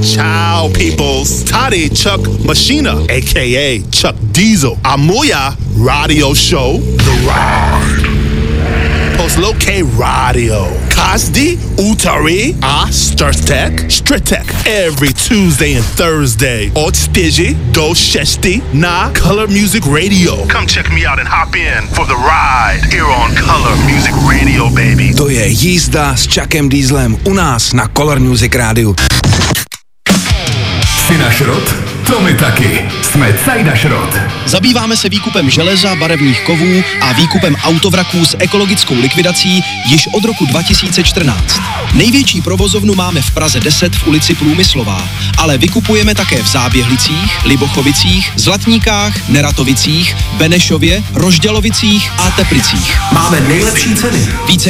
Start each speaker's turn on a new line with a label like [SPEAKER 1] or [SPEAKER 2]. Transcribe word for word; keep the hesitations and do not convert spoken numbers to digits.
[SPEAKER 1] Ciao, peoples. Tady Chuck Machina, a k a. Chuck Diesel. A moja radio show, The Ride. Poslouchej radio. Každý úterý a čtvrtek, čtvrtek. Every Tuesday and Thursday. Od čtyři do šesti na Color Music Radio. Come check me out and hop in for The Ride here on Color Music Radio, baby.
[SPEAKER 2] To je jízda s Chuckem Dieselem u nás na Color Music Radio.
[SPEAKER 3] Jsi na šrot? To my taky. Jsme Cajda Šrot.
[SPEAKER 4] Zabýváme se výkupem železa, barevných kovů a výkupem autovraků s ekologickou likvidací již od roku dva tisíce čtrnáct. Největší provozovnu máme v Praze deset v ulici Průmyslová, ale vykupujeme také v Záběhlicích, Libochovicích, Zlatníkách, Neratovicích, Benešově, Rožďalovicích a Teplicích.
[SPEAKER 3] Máme nejlepší ceny.
[SPEAKER 4] Více